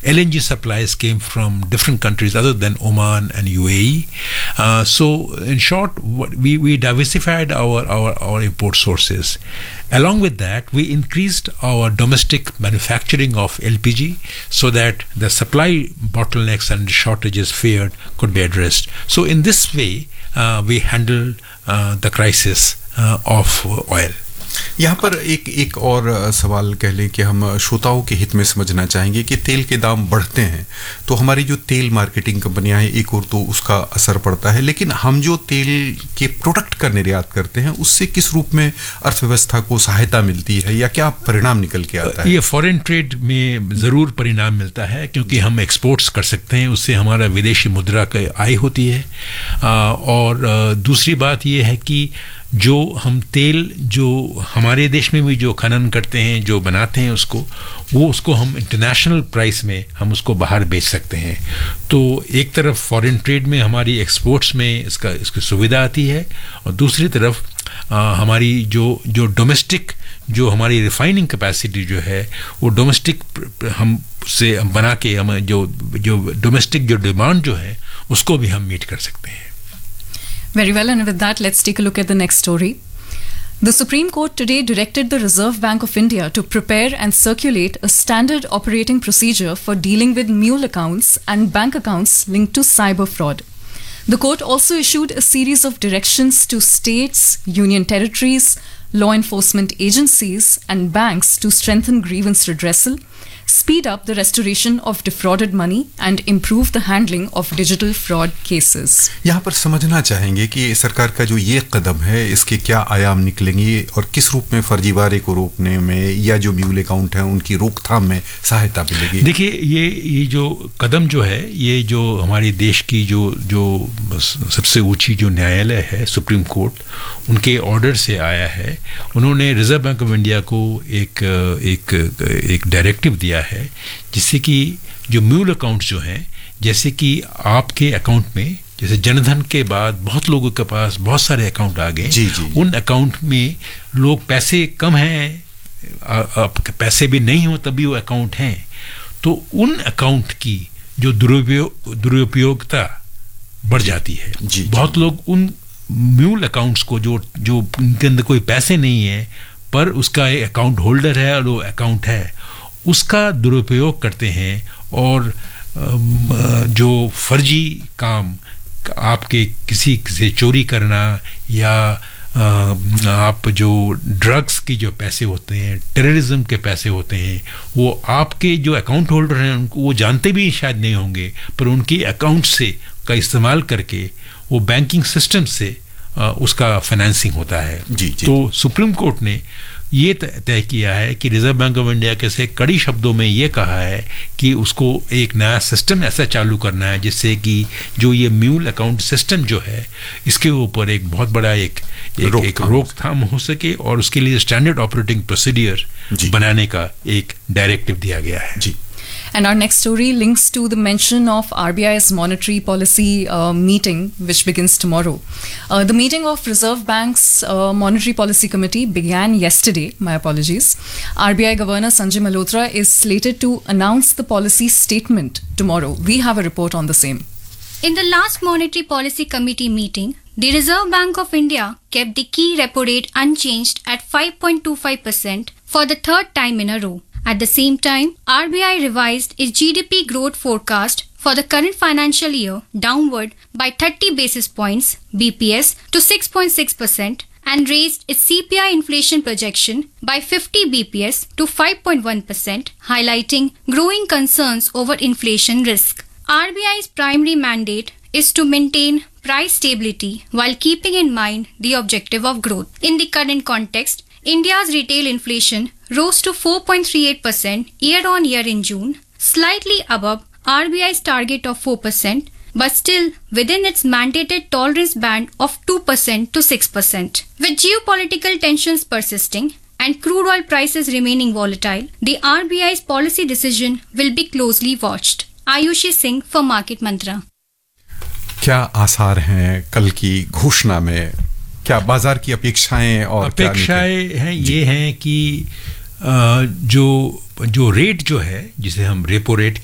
LNG supplies came from different countries other than Oman and UAE. So in short, we diversified our import sources. Along with that, we increased our domestic manufacturing of LPG so that the supply bottlenecks and shortages feared could be addressed. So in this way, we handled the crisis of oil. यहाँ पर एक और सवाल कह लें कि हम श्रोताओं के हित में समझना चाहेंगे कि तेल के दाम बढ़ते हैं तो हमारी जो तेल मार्केटिंग कंपनियां हैं एक और तो उसका असर पड़ता है, लेकिन हम जो तेल के प्रोडक्ट का निर्यात करते हैं उससे किस रूप में अर्थव्यवस्था को सहायता मिलती है या क्या परिणाम निकल के आता है? ये फॉरेन ट्रेड में ज़रूर परिणाम मिलता है क्योंकि हम एक्सपोर्ट्स कर सकते हैं, उससे हमारा विदेशी मुद्रा की आय होती है। और दूसरी बात ये है कि जो हम तेल जो हमारे देश में भी जो खनन करते हैं, जो बनाते हैं उसको हम इंटरनेशनल प्राइस में हम उसको बाहर बेच सकते हैं। तो एक तरफ फॉरेन ट्रेड में हमारी एक्सपोर्ट्स में इसकी सुविधा आती है और दूसरी तरफ हमारी जो डोमेस्टिक जो हमारी रिफाइनिंग कैपेसिटी जो है वो डोमेस्टिक हम से बना के हम जो डोमेस्टिक जो डिमांड जो है उसको भी हम मीट कर सकते हैं। Very well, and with that, let's take a look at the next story. The Supreme Court today directed the Reserve Bank of India to prepare and circulate a standard operating procedure for dealing with mule accounts and bank accounts linked to cyber fraud. The court also issued a series of directions to states, union territories, law enforcement agencies, and banks to strengthen grievance redressal, speed up the restoration of defrauded money, and improve the handling of digital fraud cases. यहाँ पर समझना चाहेंगे कि सरकार का जो ये कदम है इसके क्या आयाम निकलेंगे और किस रूप में फर्जीवाड़े को रोकने में या जो म्यूल अकाउंट हैं उनकी रोकथाम में सहायता मिलेगी? देखिए, ये जो कदम जो है ये जो हमारे देश की जो सबसे ऊंची जो न्यायालय है सुप्रीम कोर्ट, उनके ऑर्डर से आया है। उन्होंने रिजर्व बैंक ऑफ इंडिया को एक डायरेक्टिव दिया है जिससे कि जो म्यूल अकाउंट जो हैं, जैसे कि आपके अकाउंट में जैसे जनधन के बाद बहुत लोगों के पास बहुत सारे अकाउंट आ गए, उन अकाउंट में लोग पैसे कम हैं, पैसे भी नहीं हो तभी वो अकाउंट हैं, तो उन अकाउंट की जो दुरुपयोगिता बढ़ जाती है। बहुत लोग उन म्यूल अकाउंट्स को जो उनके अंदर कोई पैसे नहीं है पर उसका एक अकाउंट होल्डर है और वो अकाउंट है, उसका दुरुपयोग करते हैं और जो फर्जी काम आपके किसी से चोरी करना या आप जो ड्रग्स की जो पैसे होते हैं, टेररिज्म के पैसे होते हैं, वो आपके जो अकाउंट होल्डर हैं उनको वो जानते भी शायद नहीं होंगे पर उनकी अकाउंट से का इस्तेमाल करके वो बैंकिंग सिस्टम से उसका फाइनेंसिंग होता है। तो सुप्रीम कोर्ट ने ये तय किया है कि रिजर्व बैंक ऑफ इंडिया के से कड़ी शब्दों में ये कहा है कि उसको एक नया सिस्टम ऐसा चालू करना है जिससे कि जो ये म्यूल अकाउंट सिस्टम जो है इसके ऊपर एक बहुत बड़ा एक रोकथाम हो सके और उसके लिए स्टैंडर्ड ऑपरेटिंग प्रोसीडियर बनाने का एक डायरेक्टिव दिया गया है। जी। And our next story links to the mention of RBI's monetary policy meeting, which begins tomorrow. The meeting of Reserve Bank's Monetary Policy Committee began yesterday. My apologies. RBI Governor Sanjay Malhotra is slated to announce the policy statement tomorrow. We have a report on the same. In the last Monetary Policy Committee meeting, the Reserve Bank of India kept the key repo rate unchanged at 5.25% for the third time in a row. At the same time, RBI revised its GDP growth forecast for the current financial year downward by 30 basis points (BPS) to 6.6% and raised its CPI inflation projection by 50 BPS to 5.1%, highlighting growing concerns over inflation risk. RBI's primary mandate is to maintain price stability while keeping in mind the objective of growth. In the current context, India's retail inflation rose to 4.38% year-on-year in June, slightly above RBI's target of 4%, but still within its mandated tolerance band of 2% to 6%. With geopolitical tensions persisting and crude oil prices remaining volatile, the RBI's policy decision will be closely watched. Ayushi Singh for Market Mantra. क्या आसार हैं कल की घोषणा में? क्या बाजार की अपेक्षाएं हैं ये हैं कि जो रेट जो है जिसे हम रेपो रेट